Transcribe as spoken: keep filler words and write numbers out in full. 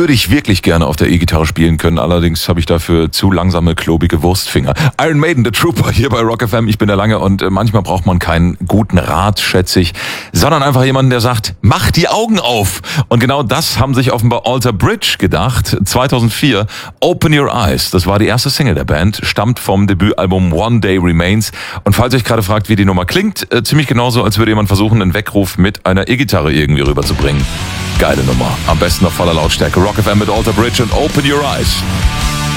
würde ich wirklich gerne auf der E-Gitarre spielen können, allerdings habe ich dafür zu langsame, klobige Wurstfinger. Iron Maiden, The Trooper, hier bei Rock F M. Ich bin der Lange und manchmal braucht man keinen guten Rat, schätze ich, sondern einfach jemanden, der sagt, mach die Augen auf. Und genau das haben sich offenbar Alter Bridge gedacht. zweitausendvier, Open Your Eyes. Das war die erste Single der Band, stammt vom Debütalbum One Day Remains. Und falls ihr euch gerade fragt, wie die Nummer klingt, äh, ziemlich genauso, als würde jemand versuchen, einen Weckruf mit einer E-Gitarre irgendwie rüberzubringen. Geile Nummer. Am besten auf voller Lautstärke. Rock F M mit Alter Bridge und Open Your Eyes.